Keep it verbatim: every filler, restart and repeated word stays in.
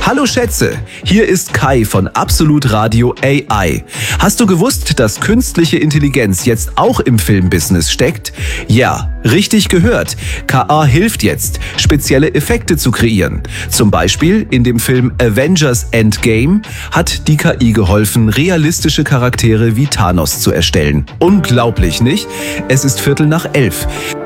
Hallo Schätze, hier ist Kai von Absolut Radio A I. Hast du gewusst, dass künstliche Intelligenz jetzt auch im Filmbusiness steckt? Ja, richtig gehört. K I hilft jetzt, spezielle Effekte zu kreieren. Zum Beispiel in dem Film Avengers Endgame hat die K I geholfen, realistische Charaktere wie Thanos zu erstellen. Unglaublich, nicht? Es ist Viertel nach elf.